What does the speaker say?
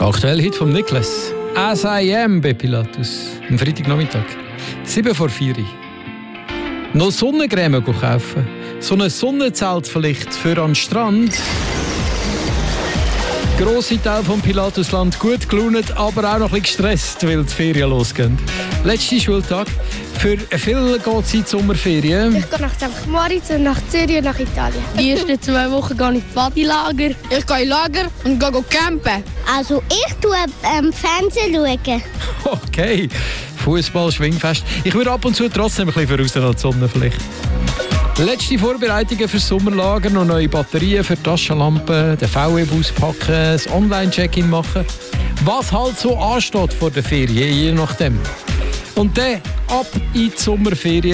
Aktuell Hit vom Niklas. As I Am bei Pilatus. Am Freitagnachmittag. 7:04 Uhr. Noch Sonnencreme kaufen. So ein Sonnenzelt vielleicht für an den Strand. Grosse Teil vom Pilatusland gut gelaunt, aber auch noch ein bisschen gestresst, weil die Ferien losgehen. Letzter Schultag. Für viele geht es in die Sommerferien. Ich gehe nach St. Moritz und nach Zürich und nach Italien. Die ersten 2 Wochen gehe ich in Partylager. Ich gehe in Lager und gehe campen. Also ich schaue Fernsehen schauen. Okay, Fußball, Schwingfest. Ich würde ab und zu trotzdem ein bisschen voraus an die Sonne vielleicht. Letzte Vorbereitungen für das Sommerlager, noch neue Batterien für die Taschenlampen, den VW-Bus packen, das Online-Check-in machen. Was halt so ansteht vor der Ferien, je nachdem. Und dann ab in die Sommerferien.